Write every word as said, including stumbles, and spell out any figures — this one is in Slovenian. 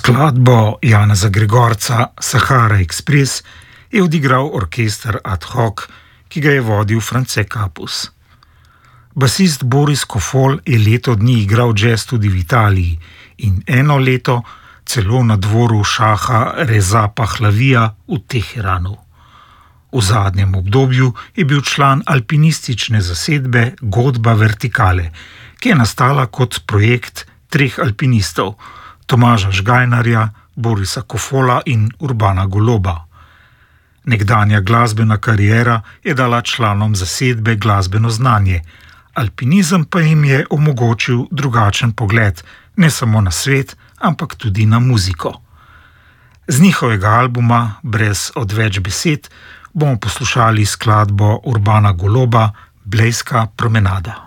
Skladbo Janeza Gregorca Sahara Express je odigral orkester Ad hoc, ki ga je vodil France Capus. Basist Boris Kofol je leto dni igral jazz tudi v Italiji in eno leto celo na dvoru šaha Reza Pahlavija v Teheranu. V zadnjem obdobju je bil član alpinistične zasedbe Godba Vertikale, ki je nastala kot projekt treh alpinistov, Tomaža Žgajnarja, Borisa Kofola in Urbana Goloba. Nekdanja glasbena kariera je dala članom zasedbe glasbeno znanje, alpinizem pa jim je omogočil drugačen pogled, ne samo na svet, ampak tudi na muziko. Z njihovega albuma Brez odveč besed bomo poslušali skladbo Urbana Goloba Blejska promenada.